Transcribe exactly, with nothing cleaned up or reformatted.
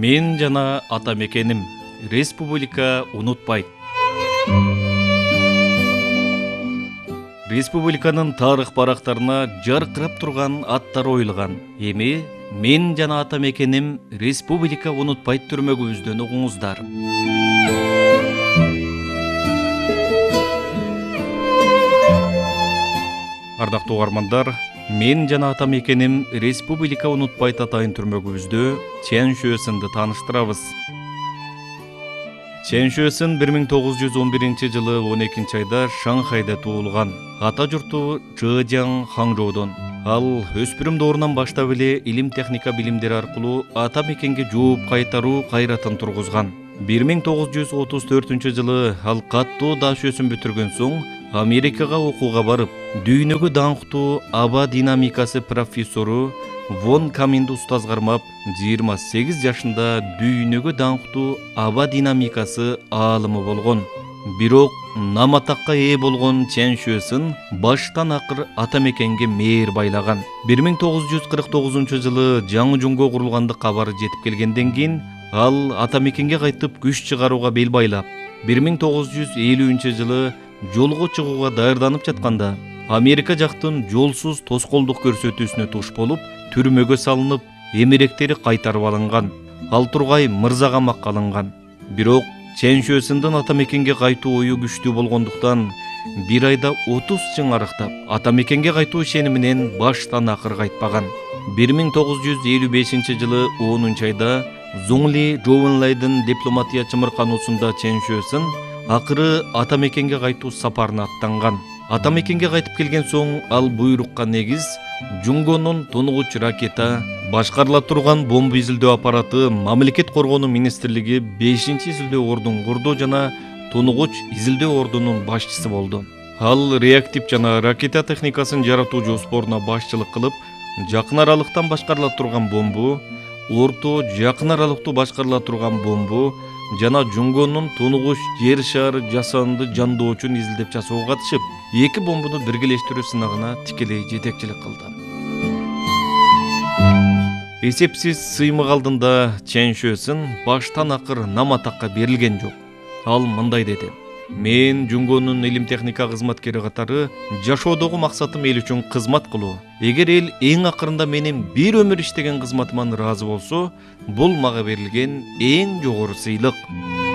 Мен жана ата мекеним. Республика унутпайт. Республиканын тарых барактарына жаркырап турган аттар оюлган. Эми мен жана ата мекеним Республика унутпайт түрмөгүбүздөн угуңуздар. Ардактуу угармандар, мен жана ата мекеним Республика унутпайт атайын түрмөгүбүздө Чен Шуэсынды тааныштырабыз. Чен Шуэсын бир миң тогуз жүз он биринчи жылы он экинчи айда Шанхайда туулган. Ата журту Чжэжяң Хаңжоудон. Ал өспүрүм доорунан баштап эле илим техника билимдери аркылуу ата мекенге жооп кайтаруу кайратын тургузган. бир миң тогуз жүз отуз төртүнчү жылы ал каттуу даш өсүм бүтүргөн соң Америкага окууга барып, дүйнөгө даңктуу аба динамикасы профессору Вон Каминди устаз кармап, жыйырма сегиз жашында дүйнөгө даңктуу аба динамикасы аалымы болгон. Бирок наматакка ээ болгон Чен Шуэсын баштан акыр ата мекенге мээр байлаган. бир миң тогуз жүз кырк тогузунчу жылы жаңы жунго курулганды кабары жетип келгенден кийин ал ата мекенге кайтып күч чыгарууга бел байлап, бир миң тогуз жүз элүүнчү жылы жолго чыгууга даярданып жатканда Америка жактын жолсуз тоскоолдук көрсөтүүсүнө туш болуп, түрмөгө салынып, эмеректери кайтарып алынган. Ал тургай мырза камакка алынган. Бирок Чен Шуэсындын ата мекенге кайтуу ою күчтүү болгондуктан бир айда отуз чың арыктап, ата мекенге кайтуу ишениминен баштан акыр кайтпаган. бир миң тогуз жүз элүү бешинчи жылы онунчу айда Зуңли Жоуэнлайдын дипломатия чымыркануусунда Чен Шуэсын акыры ата мекенге кайтуу сапарына аттанган. Ата мекенге кайтып келген соң ал буйрукка негиз Жунгонун тунугуч ракета, башкарыла турган бомба изилдөө аппараты Мамлекет коргонуу министрлиги бешинчи изилдөө ордун курду жана тунугуч изилдөө ордунун башчысы болду. Ал реактив жана ракета техникасын жаратуу жоспоруна башчылык кылып, жакын аралыктан башкарыла турган бомбу, орто жакын аралыктуу башкарыла турган бомбу жана Жунгонун тунугуч жер шары жасанды жандоочун изилдеп жасоого катышып, эки бомбуну биргелештирүү сынагына тикелей жетекчилик кылды. Эсепсиз сыймык алдында Чен Шуэсын баштан акыр наматакка берилген жок. Ал мындай деди: "Мен Жунгонун илим техника кызматкери катары жашоодогу максатым эл үчүн кызмат кылуу. Эгер эл эң акырында менин бир өмүр иштеген кызматыман ыраазы болсо, бул мага берилген эң жогору сыйлык".